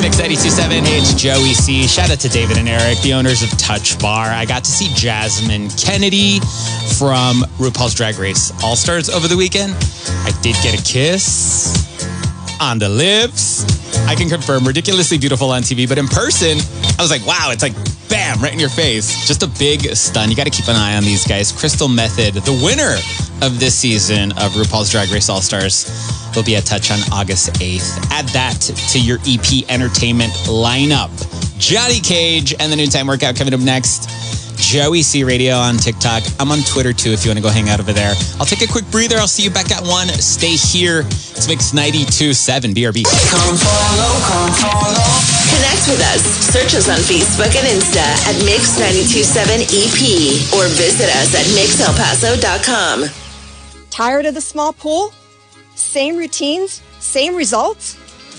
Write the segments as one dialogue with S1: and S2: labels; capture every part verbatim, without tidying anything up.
S1: Mix ninety-two point seven. Hey, it's Joey C. Shout out to David and Eric, the owners of Touch Bar. I got to see Jasmine Kennedy from RuPaul's Drag Race All-Stars over the weekend. I did get a kiss on the lips. I can confirm, ridiculously beautiful on T V, but in person, I was like, wow, it's like, bam, right in your face. Just a big stun. You got to keep an eye on these guys. Crystal Method, the winner of this season of RuPaul's Drag Race All-Stars, will be at Touch on August eighth. Add that to your E P Entertainment lineup. Johnny Cage and the Noontime Workout coming up next. Joey C Radio on TikTok. I'm on Twitter too if you want to go hang out over there. I'll take a quick breather. I'll see you back at one. Stay here. It's Mix ninety-two point seven B R B.
S2: Come follow, come follow. Connect with us. Search us on Facebook and Insta at Mix ninety-two point seven E P or visit us at mix el paso dot com.
S3: Tired of the small pool? Same routines? Same results?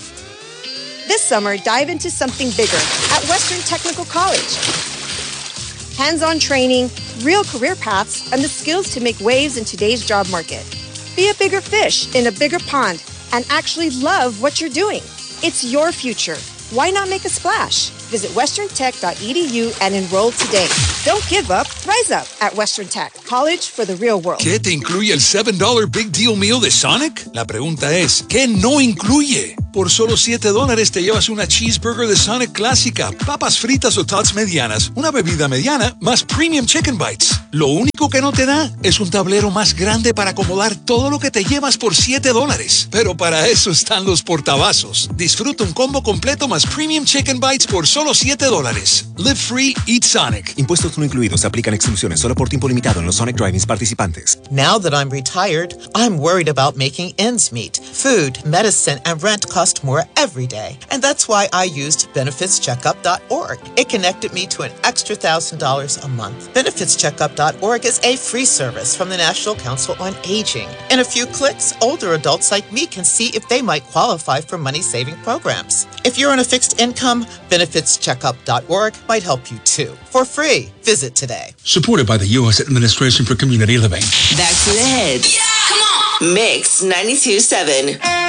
S3: This summer, dive into something bigger at Western Technical College. Hands-on training, real career paths, and the skills to make waves in today's job market. Be a bigger fish in a bigger pond and actually love what you're doing. It's your future. Why not make a splash? Visit western tech dot e d u and enroll today. Don't give up, rise up at Western Tech, college for the real world.
S4: ¿Qué te incluye el seven dollar Big Deal Meal de Sonic? La pregunta es, ¿qué no incluye? Por solo siete dólares te llevas una cheeseburger de Sonic clásica, papas fritas o tots medianas, una bebida mediana, más premium chicken bites. Lo único que no te da es un tablero más grande para acomodar todo lo que te llevas por siete dólares. Pero para eso están los portavasos. Disfruta un combo completo más premium chicken bites por solo siete dólares. Live free, eat Sonic.
S5: Impuestos no incluidos. Se aplican exclusiones solo por tiempo limitado en los Sonic Drive-ins participantes.
S6: Now that I'm retired, I'm worried about making ends meet. Food, medicine, and rent cost more every day. And that's why I used benefits checkup dot org. It connected me to an extra one thousand dollars a month. benefits checkup dot org is a free service from the National Council on Aging. In a few clicks, older adults like me can see if they might qualify for money-saving programs. If you're on a fixed income, benefits checkup dot org might help you too. For free. Visit today.
S7: Supported by the U S Administration for Community Living.
S2: Back to the head. Yeah! Come on! Mix ninety-two point seven.